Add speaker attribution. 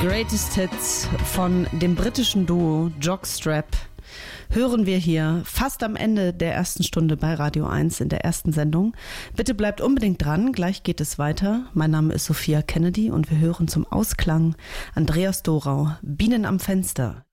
Speaker 1: Greatest Hits von dem britischen Duo Jockstrap hören wir hier fast am Ende der ersten Stunde bei Radio 1 in der ersten Sendung. Bitte bleibt unbedingt dran, gleich geht es weiter. Mein Name ist Sophia Kennedy und wir hören zum Ausklang Andreas Dorau, Bienen am Fenster.